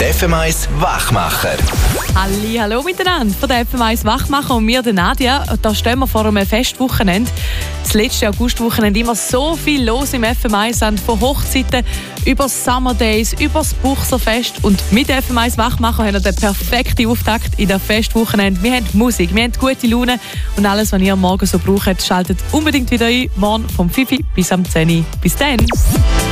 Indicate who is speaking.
Speaker 1: Die FM1 Wachmacher.
Speaker 2: Hallo miteinander von der FM1 Wachmacher und mir, der Nadia. Da stehen wir vor einem Festwochenende. Das letzte Augustwochenende immer so viel los im FM1, von Hochzeiten über Summer Days, über das Buchserfest. Und mit der FM1 Wachmacher haben wir den perfekten Auftakt in der Festwochenende. Wir haben Musik, wir haben gute Laune und alles, was ihr am Morgen so braucht, schaltet unbedingt wieder ein. Morgen vom 5 bis am 10. Bis dann!